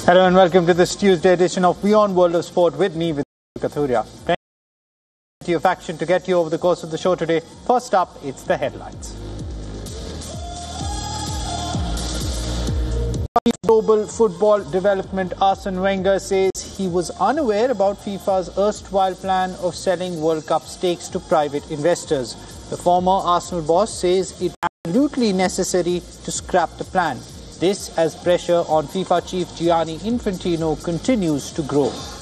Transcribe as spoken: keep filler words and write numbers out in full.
Hello and welcome to this Tuesday edition of Beyond World of Sport with me, with Kathuria. Plenty of action to get you over the course of the show today. First up, it's the headlines. Global football development Arsene Wenger says he was unaware about FIFA's erstwhile plan of selling World Cup stakes to private investors. The former Arsenal boss says it's absolutely necessary to scrap the plan. This as pressure on FIFA chief Gianni Infantino continues to grow.